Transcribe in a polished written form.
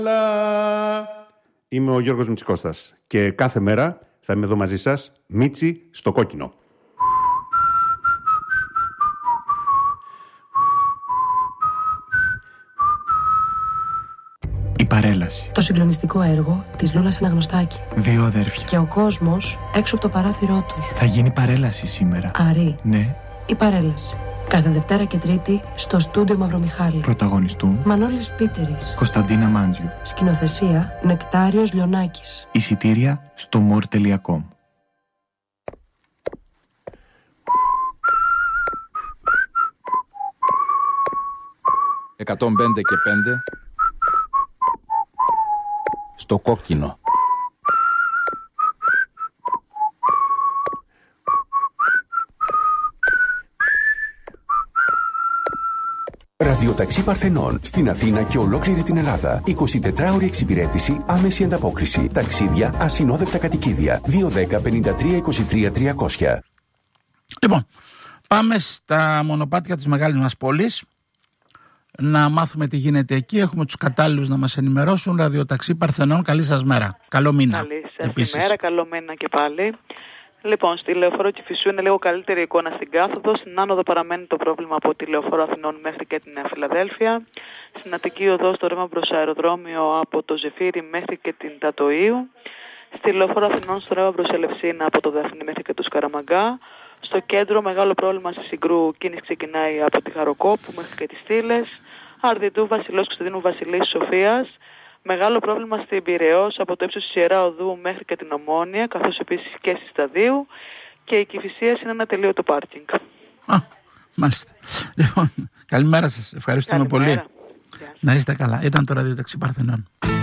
Είμαι ο Γιώργος Μητσικώστας και κάθε μέρα θα είμαι εδώ μαζί σας, Μίτσι στο κόκκινο. Η παρέλαση. Το συγκλονιστικό έργο της Λούλας Αναγνωστάκη. Δύο αδέρφια. Και ο κόσμος έξω από το παράθυρό τους. Θα γίνει παρέλαση σήμερα. Αρή. Ναι. Η παρέλαση. Κάθε Δευτέρα και Τρίτη στο στούντιο Μαυρομιχάλη. Πρωταγωνιστούν Μανώλης Πίτερης. Κωνσταντίνα Μάντζιου. Σκηνοθεσία Νεκτάριος Λιονάκης. Εισιτήρια στο more.com. «105 και 5» στο κόκκινο. Ραδιοταξί Παρθενών στην Αθήνα και ολόκληρη την Ελλάδα. 24ωρη εξυπηρέτηση, άμεση ανταπόκριση. Ταξίδια, ασυνόδευτα κατοικίδια. 210-53-23-300. Λοιπόν, πάμε στα μονοπάτια της μεγάλης μας πόλης να μάθουμε τι γίνεται εκεί. Έχουμε τους κατάλληλους να μας ενημερώσουν. Ραδιοταξί Παρθενών, καλή σας μέρα. Καλό μήνα. Καλή σας μέρα, καλό μήνα και πάλι. Λοιπόν, στη Λεωφόρο Κηφισού είναι λίγο καλύτερη εικόνα στην κάθοδο. Στην άνοδο παραμένει το πρόβλημα από τη Λεωφόρο Αθηνών μέχρι και την Νέα Φιλαδέλφια. Στην Αττική Οδό στο ρεύμα προς αεροδρόμιο από το Ζεφύρι μέχρι και την Τατοΐου. Στη Λεωφόρο Αθηνών στο ρεύμα προς Ελευσίνα από το Δαφνί μέχρι και το Σκαραμαγκά. Στο κέντρο μεγάλο πρόβλημα στη Συγκρού, κίνηση ξεκινάει από τη Χαροκόπου μέχρι και τις Στήλες. Αρδιτού, Βασιλός, Κωνσταντίνου Βασιλής, Σοφίας. Μεγάλο πρόβλημα στην Πειραιώς από το ύψος της Ιερά Οδού μέχρι και την Ομόνια, καθώς επίσης και στη Σταδίου. Και η Κηφισίας είναι ένα τελείωτο πάρκινγκ. Α, μάλιστα. Λοιπόν, καλημέρα σας. Ευχαριστούμε πολύ. Να είστε καλά. Ήταν το Ραδιοταξί Παρθενών.